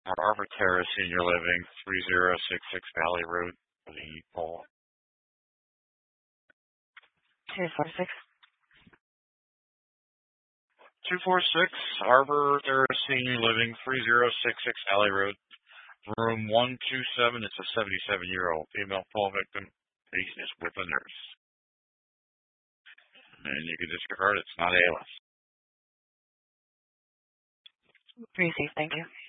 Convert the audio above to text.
Arbor Terrace Senior Living, 3066 Valley Road, Lee Paul. 246. 246 Arbor Terrace Senior Living, 3066 Valley Road, room 127. It's a 77-year-old female fall victim. Patient is with a nurse. And you can disregard it's not ALS. Received. Thank you.